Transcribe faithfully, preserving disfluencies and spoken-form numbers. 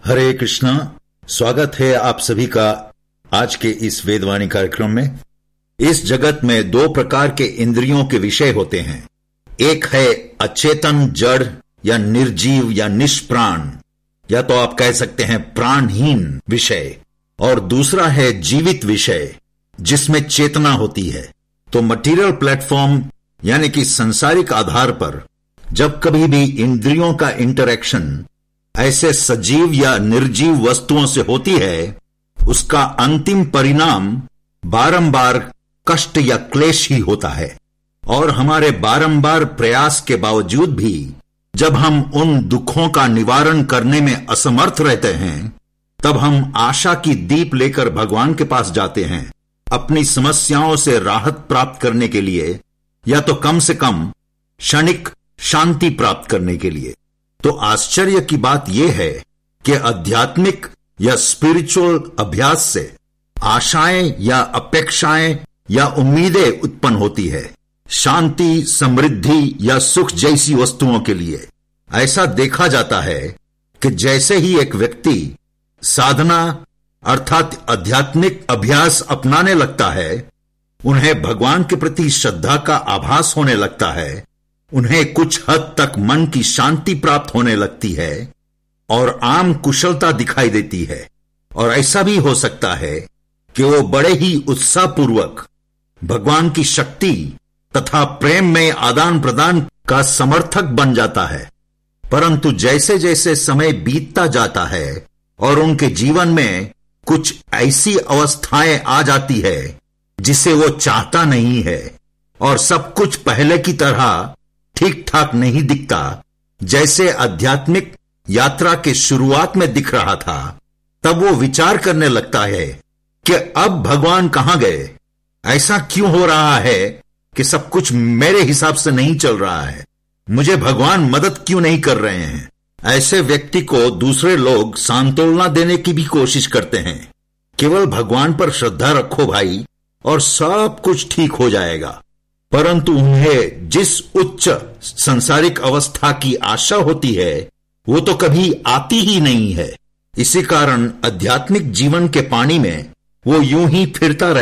हरे कृष्णा। स्वागत है आप सभी का आज के इस वेदवाणी कार्यक्रम में। इस जगत में दो प्रकार के इंद्रियों के विषय होते हैं। एक है अचेतन जड़ या निर्जीव या निष्प्राण, या तो आप कह सकते हैं प्राणहीन विषय, और दूसरा है जीवित विषय जिसमें चेतना होती है। तो मटेरियल प्लेटफॉर्म यानी कि सांसारिक आधार पर जब कभी भी इंद्रियों का इंटरैक्शन ऐसे सजीव या निर्जीव वस्तुओं से होती है, उसका अंतिम परिणाम बारंबार कष्ट या क्लेश ही होता है। और हमारे बारंबार प्रयास के बावजूद भी जब हम उन दुखों का निवारण करने में असमर्थ रहते हैं, तब हम आशा की दीप लेकर भगवान के पास जाते हैं अपनी समस्याओं से राहत प्राप्त करने के लिए, या तो कम से कम क्षणिक शांति प्राप्त करने के लिए। तो आश्चर्य की बात यह है कि आध्यात्मिक या स्पिरिचुअल अभ्यास से आशाएं या अपेक्षाएं या उम्मीदें उत्पन्न होती है, शांति, समृद्धि या सुख जैसी वस्तुओं के लिए। ऐसा देखा जाता है कि जैसे ही एक व्यक्ति साधना अर्थात आध्यात्मिक अभ्यास अपनाने लगता है, उन्हें भगवान के प्रति श्रद्धा का आभास होने लगता है, उन्हें कुछ हद तक मन की शांति प्राप्त होने लगती है और आम कुशलता दिखाई देती है। और ऐसा भी हो सकता है कि वो बड़े ही उत्साहपूर्वक भगवान की शक्ति तथा प्रेम में आदान प्रदान का समर्थक बन जाता है। परंतु जैसे जैसे समय बीतता जाता है और उनके जीवन में कुछ ऐसी अवस्थाएं आ जाती है जिसे वो चाहता नहीं है और सब कुछ पहले की तरह ठीक ठाक नहीं दिखता जैसे आध्यात्मिक यात्रा के शुरुआत में दिख रहा था, तब वो विचार करने लगता है कि अब भगवान कहां गए। ऐसा क्यों हो रहा है कि सब कुछ मेरे हिसाब से नहीं चल रहा है, मुझे भगवान मदद क्यों नहीं कर रहे हैं। ऐसे व्यक्ति को दूसरे लोग सांत्वना देने की भी कोशिश करते हैं, केवल भगवान पर श्रद्धा रखो भाई और सब कुछ ठीक हो जाएगा। परंतु उन्हें जिस उच्च सांसारिक अवस्था की आशा होती है वो तो कभी आती ही नहीं है। इसी कारण आध्यात्मिक जीवन के पानी में वो यूं ही फिरता रहता